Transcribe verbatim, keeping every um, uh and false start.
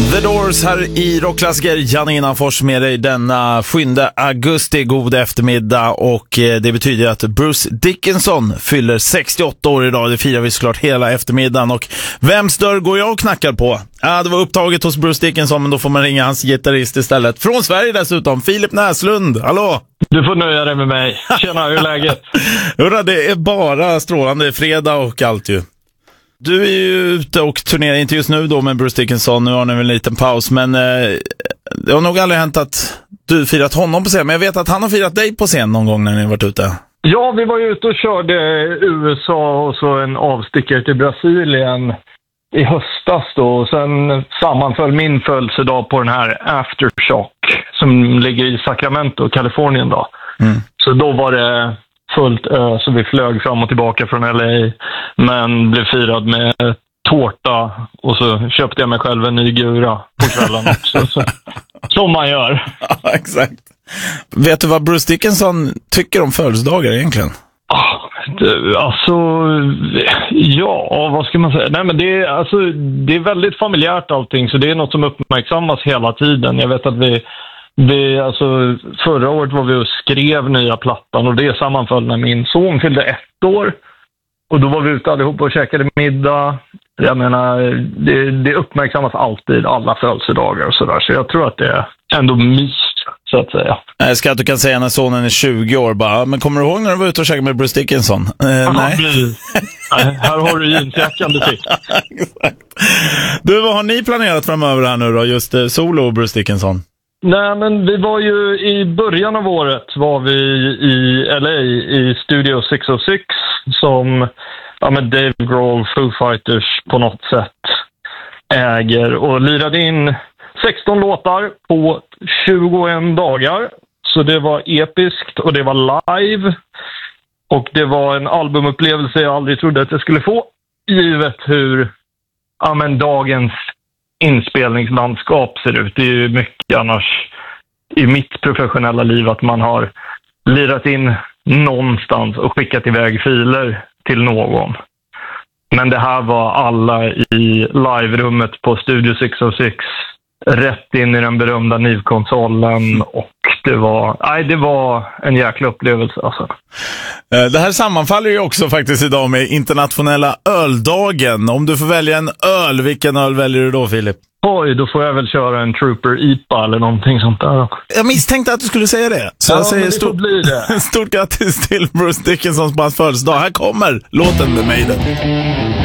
The Doors här i Rockklassiker. Janne Innanfors med dig denna sjunde augusti. God eftermiddag. Och det betyder att Bruce Dickinson fyller sextioåtta år idag. Det firar vi såklart hela eftermiddagen. Och vems dörr går jag och knackar på? Ja, det var upptaget hos Bruce Dickinson, men då får man ringa hans gitarrist istället. Från Sverige dessutom, Filip Näslund. Hallå! Du får nöja dig med mig. Tjena, hur är läget? Hurra, det är bara strålande. Fredag och allt ju. Du är ju ute och turnerar, inte just nu då med Bruce Dickinson, nu har ni väl en liten paus, men eh, det har nog aldrig hänt att du firat honom på scen, men jag vet att han har firat dig på scen någon gång när ni har varit ute. Ja, vi var ju ute och körde U S A och så en avstickare till Brasilien i höstas då, och sen sammanföll min födelsedag på den här Aftershock som ligger i Sacramento, Kalifornien då. Mm. Så då var det fullt ö, så vi flög fram och tillbaka från L A, men blev firad med tårta och så köpte jag mig själv en ny gura på kvällen också. Så, som man gör. Ja, exakt. Vet du vad Bruce Dickinson tycker om födelsedagar egentligen? Ah, alltså, ja, vad ska man säga? Nej, men det är, alltså, det är väldigt familjärt allting, så det är något som uppmärksammas hela tiden. Jag vet att vi Vi, alltså, förra året var vi och skrev nya plattan och det sammanföll när min son fyllde ett år. Och då var vi ute allihop och käkade middag. Jag menar, det, det uppmärksammas alltid, alla födelsedagar och sådär. Så jag tror att det är ändå mys, så att säga. Jag ska att du kan säga när sonen är tjugo år bara, men kommer du ihåg när du var ute och käkade med Bruce Dickinson? Eh, Aha, nej. nej. Här har du jeansjackan du fick. Du, vad har ni planerat framöver här nu då? Just eh, solo och Bruce Dickinson? Nej, men vi var ju i början av året var vi i L A i Studio sex oh six som ja, med Dave Grohl, Foo Fighters på något sätt äger, och lirade in sexton låtar på tjugoen dagar. Så det var episkt och det var live och det var en albumupplevelse jag aldrig trodde att jag skulle få, givet hur ja, men dagens inspelningslandskap ser ut. Det är ju mycket annars i mitt professionella liv att man har lirat in någonstans och skickat iväg filer till någon. Men det här var alla i live-rummet på Studio sex oh six, rätt in i den berömda N I V-konsolen, och det var, nej, det var en jäkla upplevelse alltså. Det här sammanfaller ju också faktiskt idag med internationella öldagen. Om du får välja en öl, vilken öl väljer du då, Filip? Oj, då får jag väl köra en Trooper I P A eller någonting sånt där. Jag misstänkte att du skulle säga det. Så ja, jag säger det stort, blir det. stort grattis till Bruce Dickinsons på hans födelsedag. Här kommer låten med Maiden.